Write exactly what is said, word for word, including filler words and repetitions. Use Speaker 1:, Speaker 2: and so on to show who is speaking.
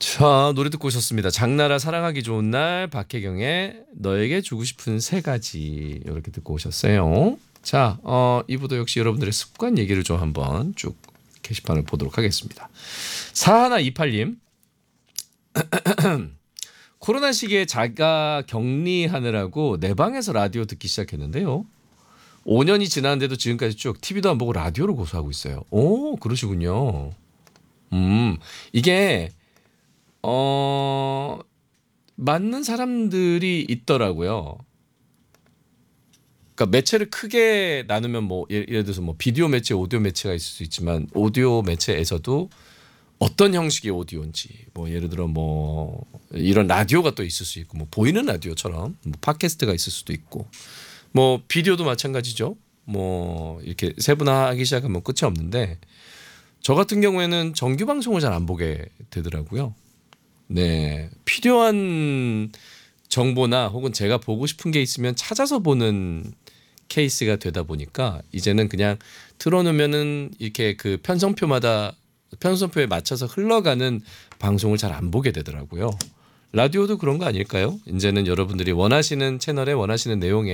Speaker 1: 자, 노래 듣고 오셨습니다. 장나라 사랑하기 좋은 날, 박혜경의 너에게 주고 싶은 세 가지 이렇게 듣고 오셨어요. 자, 어, 이 부도 역시 여러분들의 습관 얘기를 좀 한번 쭉 게시판을 보도록 하겠습니다. 사하나이팔 님 코로나 시기에 자가 격리하느라고 내 방에서 라디오 듣기 시작했는데요. 오 년이 지났는데도 지금까지 쭉 티비도 안 보고 라디오를 고수하고 있어요. 오, 그러시군요. 음, 이게 어, 맞는 사람들이 있더라고요. 그러니까 매체를 크게 나누면 뭐 예를, 예를 들어서 뭐 비디오 매체, 오디오 매체가 있을 수 있지만 오디오 매체에서도 어떤 형식의 오디오인지 뭐 예를 들어 뭐 이런 라디오가 또 있을 수 있고 뭐 보이는 라디오처럼 뭐 팟캐스트가 있을 수도 있고 뭐 비디오도 마찬가지죠. 뭐 이렇게 세분화하기 시작하면 끝이 없는데 저 같은 경우에는 정규 방송을 잘 안 보게 되더라고요. 네, 필요한 정보나 혹은 제가 보고 싶은 게 있으면 찾아서 보는 케이스가 되다 보니까 이제는 그냥 틀어놓으면은 이렇게 그 편성표마다 편성표에 맞춰서 흘러가는 방송을 잘 안 보게 되더라고요. 라디오도 그런 거 아닐까요? 이제는 여러분들이 원하시는 채널에 원하시는 내용에